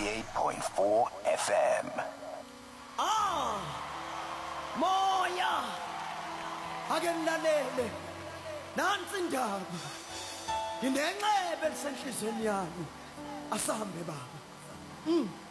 88.4 FM. Moya akenlalele nansi indaba nginenxebe lisenhlizweni yami asambe baba